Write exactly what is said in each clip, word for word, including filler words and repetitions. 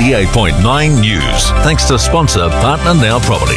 eighty-eight point nine News. Thanks to sponsor Partner Now Property.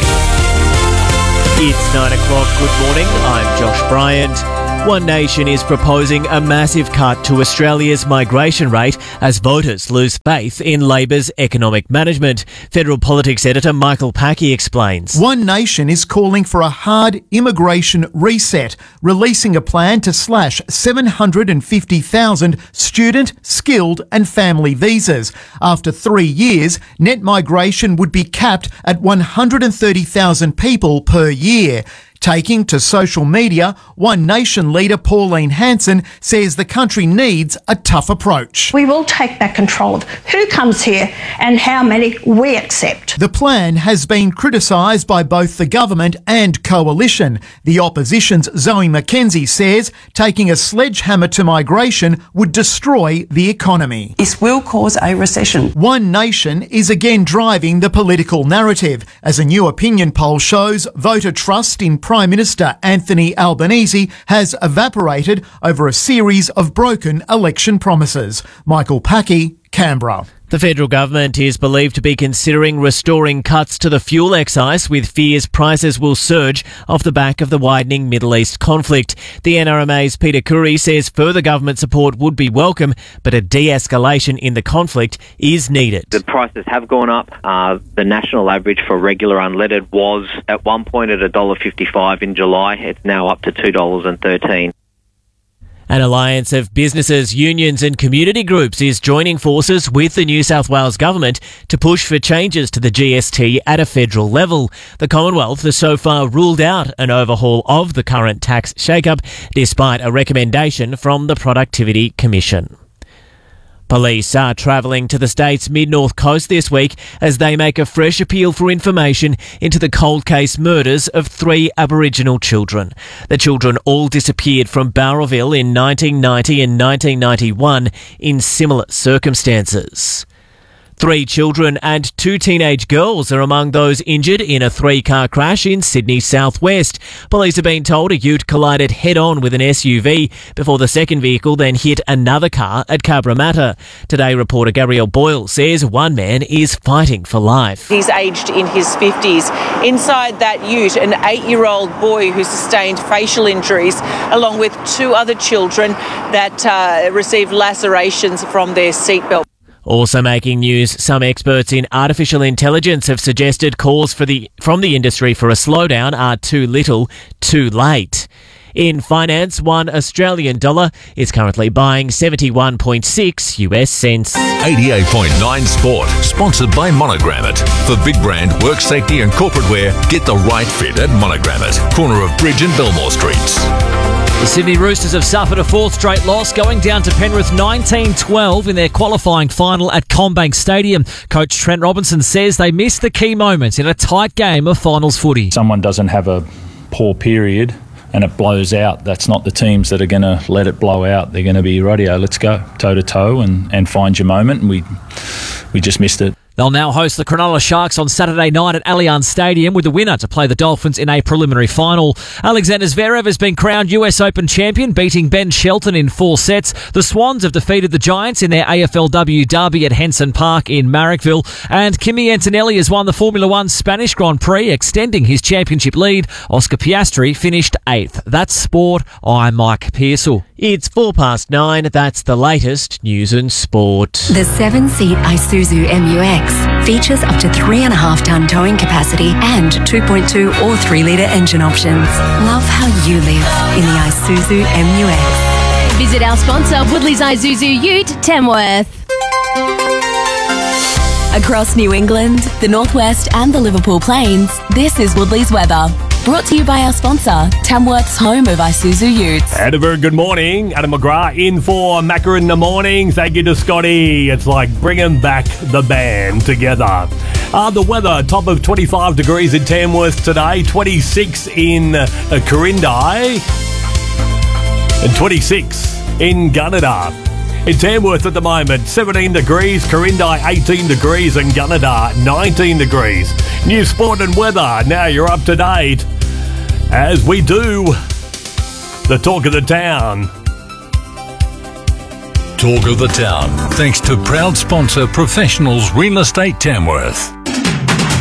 It's nine o'clock. Good morning. I'm Josh Bryant. One Nation is proposing a massive cut to Australia's migration rate as voters lose faith in Labor's economic management. Federal Politics editor Michael Packey explains. One Nation is calling for a hard immigration reset, releasing a plan to slash seven hundred fifty thousand student, skilled and family visas. After three years, net migration would be capped at one hundred thirty thousand people per year. Taking to social media, One Nation leader Pauline Hanson says the country needs a tough approach. We will take back control of who comes here and how many we accept. The plan has been criticised by both the government and coalition. The opposition's Zoe McKenzie says taking a sledgehammer to migration would destroy the economy. This will cause a recession. One Nation is again driving the political narrative. As a new opinion poll shows, voter trust in Prime Minister Anthony Albanese has evaporated over a series of broken election promises. Michael Packey, Canberra. The federal government is believed to be considering restoring cuts to the fuel excise, with fears prices will surge off the back of the widening Middle East conflict. The N R M A's Peter Curry says further government support would be welcome, but a de-escalation in the conflict is needed. The prices have gone up. Uh, the national average for regular unleaded was at one point at one dollar fifty-five in July. It's now up to two dollars thirteen. An alliance of businesses, unions and community groups is joining forces with the New South Wales government to push for changes to the G S T at a federal level. The Commonwealth has so far ruled out an overhaul of the current tax shake-up, despite a recommendation from the Productivity Commission. Police are travelling to the state's mid-north coast this week as they make a fresh appeal for information into the cold case murders of three Aboriginal children. The children all disappeared from Bowraville in nineteen ninety and nineteen ninety-one in similar circumstances. Three children and two teenage girls are among those injured in a three-car crash in Sydney southwest. Police have been told a ute collided head-on with an S U V before the second vehicle then hit another car at Cabramatta. Today, reporter Gabrielle Boyle says one man is fighting for life. He's aged in his fifties. Inside that ute, an eight-year-old boy who sustained facial injuries, along with two other children that uh, received lacerations from their seatbelt. Also making news, some experts in artificial intelligence have suggested calls for the from the industry for a slowdown are too little, too late. In finance, one Australian dollar is currently buying seventy-one point six U S cents. eighty-eight point nine Sport, sponsored by Monogram It. For big brand, work safety and corporate wear, get the right fit at Monogram It, corner of Bridge and Belmore Streets. The Sydney Roosters have suffered a fourth straight loss, going down to Penrith nineteen twelve in their qualifying final at CommBank Stadium. Coach Trent Robinson says they missed the key moments in a tight game of finals footy. Someone doesn't have a poor period and it blows out. That's not the teams that are going to let it blow out. They're going to be, rightio, let's go toe to toe and and find your moment. And we we just missed it. They'll now host the Cronulla Sharks on Saturday night at Allianz Stadium, with the winner to play the Dolphins in a preliminary final. Alexander Zverev has been crowned U S Open champion, beating Ben Shelton in four sets. The Swans have defeated the Giants in their A F L W derby at Henson Park in Marrickville. And Kimi Antonelli has won the Formula One Spanish Grand Prix, extending his championship lead. Oscar Piastri finished eighth. That's sport. I'm Mike Pearsall. It's four past nine. That's the latest news and sport. The seven-seat Isuzu M U X features up to three and a half ton towing capacity and two point two or three litre engine options. Love how you live in the Isuzu M U X. Visit our sponsor, Woodley's Isuzu Ute, Tamworth. Across New England, the Northwest and the Liverpool Plains, this is Woodley's weather. Brought to you by our sponsor, Tamworth's home of Isuzu Utes. And a very good morning. Adam McGrath in for Macca in the morning. Thank you to Scotty. It's like bringing back the band together. Uh, the weather, top of twenty-five degrees in Tamworth today, twenty-six in uh, Corindai, and twenty-six in Gunnedah. In Tamworth at the moment, seventeen degrees, Corindai eighteen degrees and Gunnedah nineteen degrees. New sport and weather, now you're up to date. As we do, the talk of the town. talk of the town, thanks to proud sponsor Professionals Real Estate Tamworth.